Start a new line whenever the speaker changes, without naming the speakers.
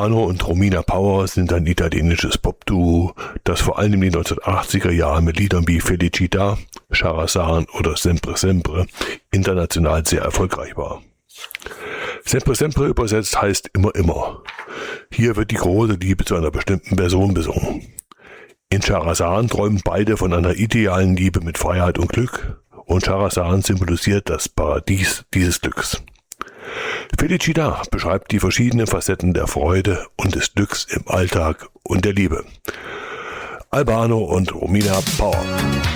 Albano und Romina Power sind ein italienisches Popduo, das vor allem in den 1980er Jahren mit Liedern wie Felicità, Charazan oder Sempre Sempre international sehr erfolgreich war. Sempre Sempre übersetzt heißt immer immer. Hier wird die große Liebe zu einer bestimmten Person besungen. In Charazan träumen beide von einer idealen Liebe mit Freiheit und Glück und Charazan symbolisiert das Paradies dieses Glücks. Felicità beschreibt die verschiedenen Facetten der Freude und des Glücks im Alltag und der Liebe. Albano und Romina Power.